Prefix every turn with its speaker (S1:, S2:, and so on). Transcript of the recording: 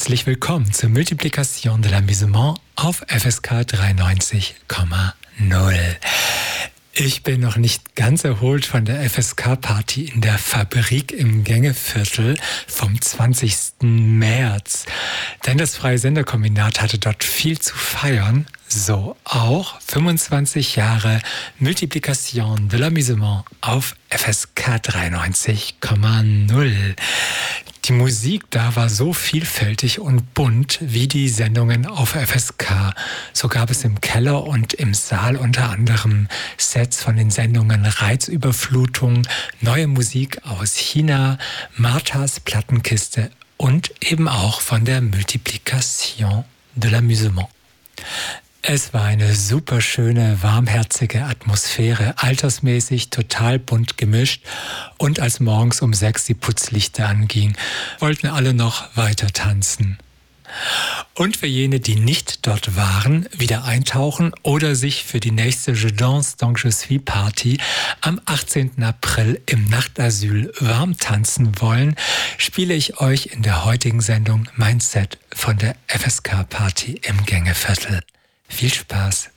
S1: Herzlich willkommen zur Multiplication de l'Amusement auf FSK 93,0. Ich bin noch nicht ganz erholt von der FSK-Party in der Fabrik im Gängeviertel vom 20. März. Denn das Freie Senderkombinat hatte dort viel zu feiern. So auch 25 Jahre Multiplication de l'Amusement auf FSK 93,0. Die Musik da war so vielfältig und bunt wie die Sendungen auf FSK. So gab es im Keller und im Saal unter anderem Sets von den Sendungen Reizüberflutung, neue Musik aus China, Marthas Plattenkiste und eben auch von der Multiplication de l'Amusement. Es war eine super schöne, warmherzige Atmosphäre, altersmäßig total bunt gemischt, und als morgens um 6 die Putzlichter angingen, wollten alle noch weiter tanzen. Und für jene, die nicht dort waren, wieder eintauchen oder sich für die nächste Je danse donc je suis Party am 18. April im Nachtasyl warm tanzen wollen, spiele ich euch in der heutigen Sendung mein Set von der FSK-Party im Gängeviertel. Viel Spaß!